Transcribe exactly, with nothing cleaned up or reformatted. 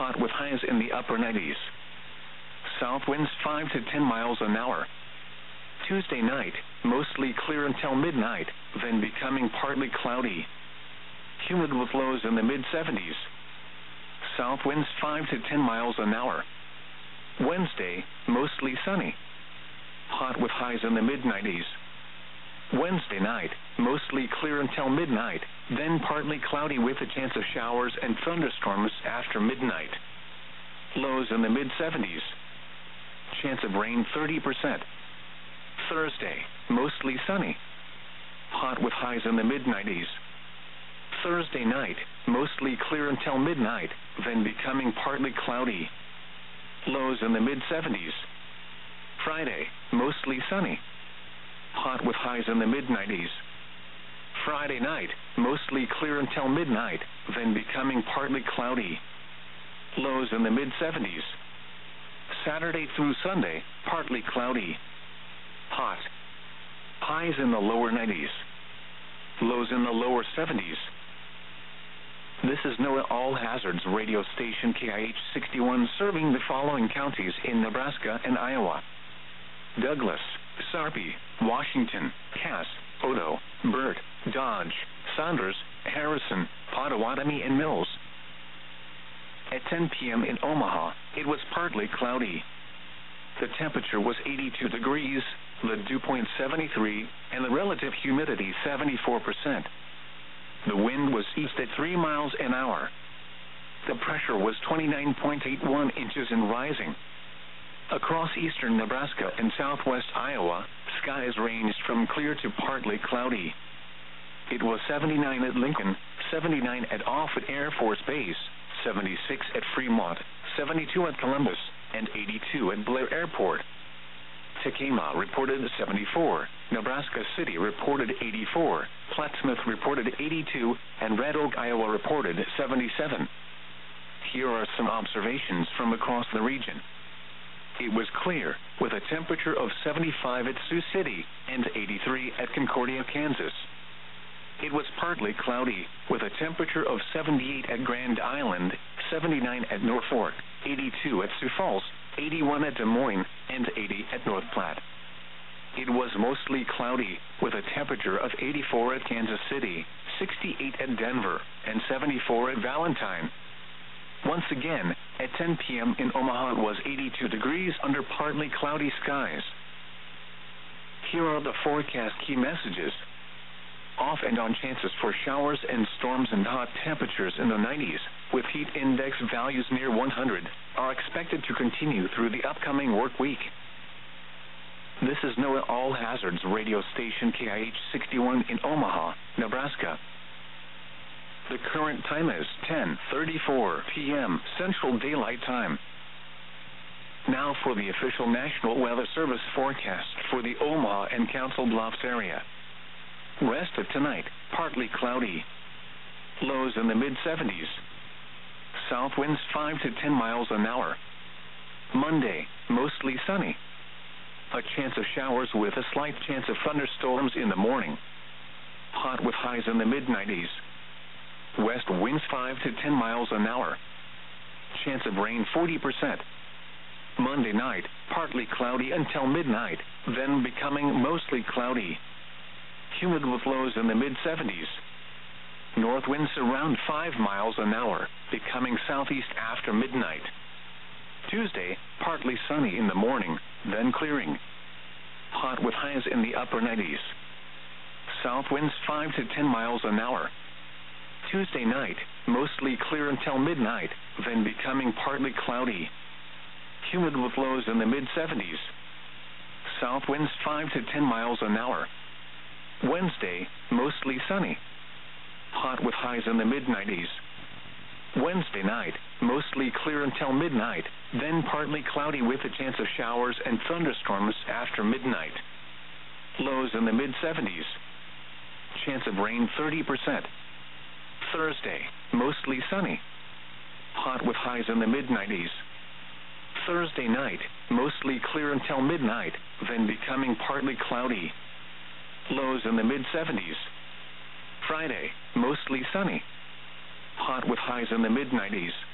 hot with highs in the upper nineties. South winds five to ten miles an hour. Tuesday night, mostly clear until midnight, then becoming partly cloudy. Humid with lows in the mid seventies. South winds five to ten miles an hour. Wednesday, mostly sunny. Hot with highs in the mid nineties. Wednesday night, mostly clear until midnight, then partly cloudy with a chance of showers and thunderstorms after midnight. Lows in the mid seventies. Chance of rain thirty percent. Thursday, mostly sunny. Hot with highs in the mid nineties. Thursday night, mostly clear until midnight, then becoming partly cloudy. Lows in the mid seventies. Friday, mostly sunny. Hot with highs in the mid nineties. Friday night, mostly clear until midnight, then becoming partly cloudy. Lows in the mid seventies. Saturday through Sunday, partly cloudy. Hot. Highs in the lower nineties. Lows in the lower seventies. This is NOAA All Hazards radio station K I H sixty-one, serving the following counties in Nebraska and Iowa: Douglas, Sarpy, Washington, Cass, Odo, Burt, Dodge, Saunders, Harrison, Pottawatomie, and Mills. At ten p.m. in Omaha, it was partly cloudy. The temperature was eighty-two degrees, the dew point seventy-three, and the relative humidity seventy-four percent. The wind was east at three miles an hour. The pressure was twenty-nine point eight one inches and rising. Across eastern Nebraska and southwest Iowa, skies ranged from clear to partly cloudy. It was seventy-nine at Lincoln, seventy-nine at Offutt Air Force Base, seventy-six at Fremont, seventy-two at Columbus, and eighty-two at Blair Airport. Tekamah reported seventy-four, Nebraska City reported eighty-four, Plattsmouth reported eighty-two, and Red Oak, Iowa reported seventy-seven. Here are some observations from across the region. It was clear, with a temperature of seventy-five at Sioux City and eighty-three at Concordia, Kansas. It was partly cloudy, with a temperature of seventy-eight at Grand Island, seventy-nine at Norfolk, eighty-two at Sioux Falls, eighty-one at Des Moines, and eighty at North Platte. It was mostly cloudy, with a temperature of eighty-four at Kansas City, sixty-eight at Denver, and seventy-four at Valentine. Once again, at ten p.m. in Omaha it was eighty-two degrees under partly cloudy skies. Here are the forecast key messages. Off and on chances for showers and storms and hot temperatures in the nineties, with heat index values near one hundred, are expected to continue through the upcoming work week. This is NOAA All Hazards radio station K I H sixty-one in Omaha, Nebraska. The current time is ten thirty-four p.m. Central Daylight Time. Now for the official National Weather Service forecast for the Omaha and Council Bluffs area. Rest of tonight, partly cloudy. Lows in the mid seventies. South winds five to ten miles an hour. Monday, mostly sunny. A chance of showers with a slight chance of thunderstorms in the morning. Hot with highs in the mid nineties. West winds five to ten miles an hour. Chance of rain forty percent. Monday night, partly cloudy until midnight, then becoming mostly cloudy. Humid with lows in the mid seventies. North winds around five miles an hour, becoming southeast after midnight. Tuesday, partly sunny in the morning, then clearing. Hot with highs in the upper nineties. South winds five to ten miles an hour. Tuesday night, mostly clear until midnight, then becoming partly cloudy. Humid with lows in the mid seventies. South winds five to ten miles an hour. Wednesday, mostly sunny. Hot with highs in the mid nineties. Wednesday night, mostly clear until midnight, then partly cloudy with a chance of showers and thunderstorms after midnight. Lows in the mid seventies. Chance of rain thirty percent. Thursday, mostly sunny. Hot with highs in the mid nineties. Thursday night, mostly clear until midnight, then becoming partly cloudy. Lows in the mid seventies. Friday, mostly sunny. Hot with highs in the mid nineties.